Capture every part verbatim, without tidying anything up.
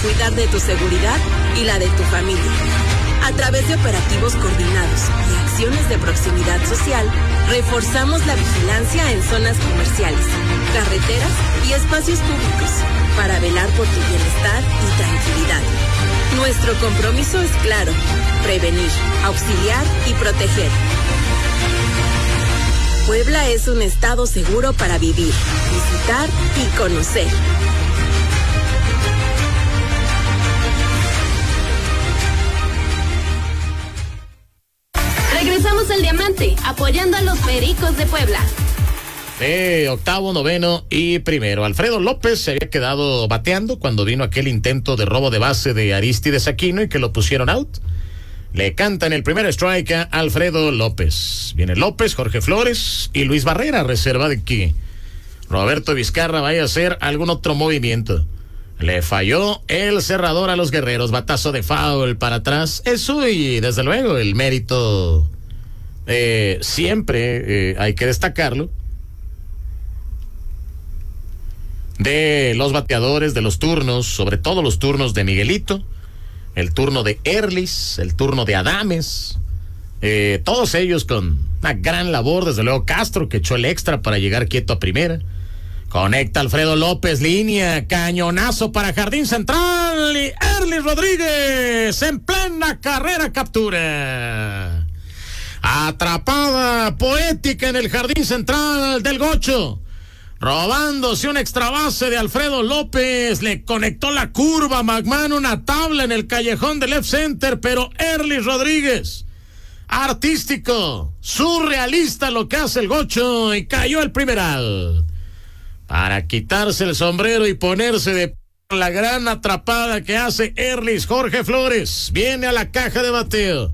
cuidar de tu seguridad y la de tu familia. A través de operativos coordinados y acciones de proximidad social, reforzamos la vigilancia en zonas comerciales, carreteras y espacios públicos para velar por tu bienestar y tranquilidad. Nuestro compromiso es claro: prevenir, auxiliar y proteger. Puebla es un estado seguro para vivir, visitar y conocer. Regresamos al Diamante, apoyando a los Pericos de Puebla. Eh, octavo, noveno y primero. Alfredo López se había quedado bateando cuando vino aquel intento de robo de base de Aristides Aquino y que lo pusieron out. Le cantan el primer strike a Alfredo López. Viene López, Jorge Flores y Luis Barrera, reserva de que Roberto Vizcarra vaya a hacer algún otro movimiento. Le falló el cerrador a los guerreros, batazo de foul para atrás. Eso, y desde luego el mérito, eh, siempre eh, hay que destacarlo, de los bateadores, de los turnos, sobre todo los turnos de Miguelito, el turno de Erlis, el turno de Adames, eh, todos ellos con una gran labor. Desde luego Castro, que echó el extra para llegar quieto a primera. Conecta Alfredo López, línea, cañonazo para Jardín Central y Erlis Rodríguez en plena carrera captura. Atrapada poética en el Jardín Central del Gocho. Robándose una extra base de Alfredo López, le conectó la curva a McMahon, una tabla en el callejón de left center, pero Erlis Rodríguez, artístico, surrealista lo que hace el Gocho, y cayó el primer out. Para quitarse el sombrero y ponerse de la gran atrapada que hace Erlis, Jorge Flores viene a la caja de bateo.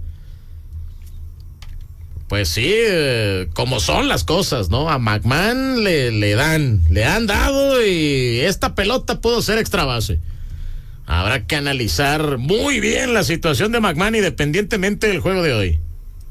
Pues sí, eh, como son las cosas, ¿no? A McMahon le, le dan, le han dado, y esta pelota pudo ser extra base. Habrá que analizar muy bien la situación de McMahon independientemente del juego de hoy.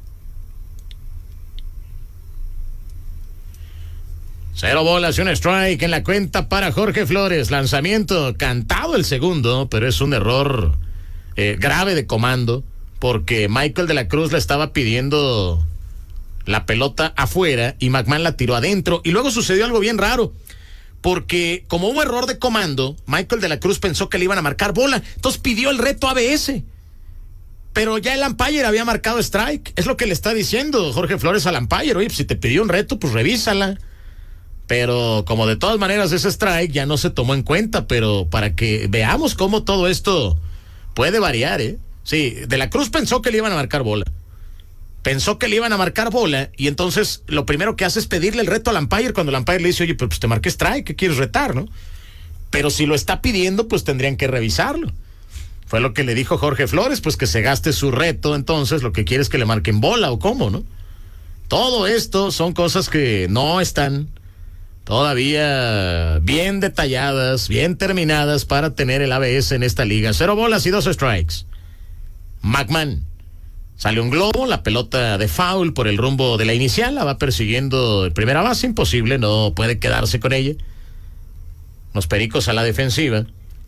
Cero bolas y un strike en la cuenta para Jorge Flores. Lanzamiento cantado el segundo, pero es un error eh, grave de comando, porque Michael de la Cruz le estaba pidiendo la pelota afuera y McMahon la tiró adentro. Y luego sucedió algo bien raro, porque como hubo error de comando, Michael de la Cruz pensó que le iban a marcar bola, entonces pidió el reto A B S, pero ya el umpire había marcado strike. Es lo que le está diciendo Jorge Flores al umpire: oye, pues si te pidió un reto, pues revísala. Pero como de todas maneras ese strike ya no se tomó en cuenta, pero para que veamos cómo todo esto puede variar, ¿eh? Sí, de la Cruz pensó que le iban a marcar bola. Pensó que le iban a marcar bola, y entonces lo primero que hace es pedirle el reto al umpire cuando el umpire le dice: oye, pues te marqué strike, ¿qué quieres retar, no? Pero si lo está pidiendo, pues tendrían que revisarlo. Fue lo que le dijo Jorge Flores, pues que se gaste su reto, entonces lo que quiere es que le marquen bola, o cómo, ¿no? Todo esto son cosas que no están todavía bien detalladas, bien terminadas para tener el A B S en esta liga. Cero bolas y dos strikes. McMahon sale un globo, la pelota de foul por el rumbo de la inicial, la va persiguiendo en primera base, imposible, no puede quedarse con ella. Los Pericos a la defensiva.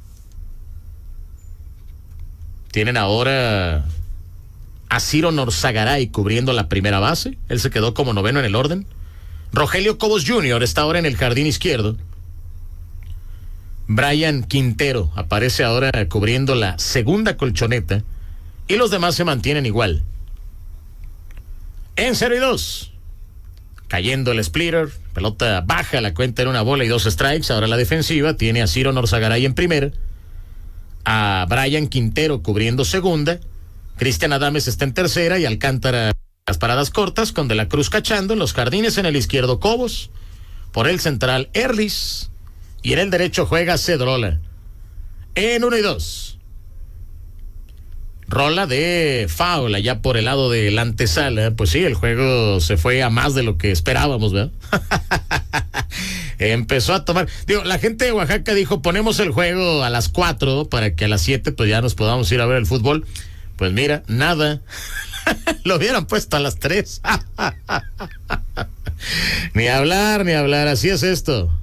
Tienen ahora a Ciro Norzagaray cubriendo la primera base, él se quedó como noveno en el orden. Rogelio Cobos junior está ahora en el jardín izquierdo. Brian Quintero aparece ahora cubriendo la segunda colchoneta. Y los demás se mantienen igual. En cero y dos. Cayendo el splitter. Pelota baja, la cuenta en una bola y dos strikes. Ahora la defensiva tiene a Ciro Norzagaray en primera. A Brian Quintero cubriendo segunda. Cristian Adames está en tercera. Y Alcántara las paradas cortas, con De la Cruz cachando. En los jardines en el izquierdo Cobos. Por el central Erlis. Y en el derecho juega Cedrola. En uno y dos. Rola de foul allá por el lado de la antesala. Pues sí, el juego se fue a más de lo que esperábamos, ¿verdad? Empezó a tomar. Digo, la gente de Oaxaca dijo: ponemos el juego a las cuatro para que a las siete pues ya nos podamos ir a ver el fútbol. Pues mira, nada. Lo hubieran puesto a las tres. Ni hablar, ni hablar. Así es esto.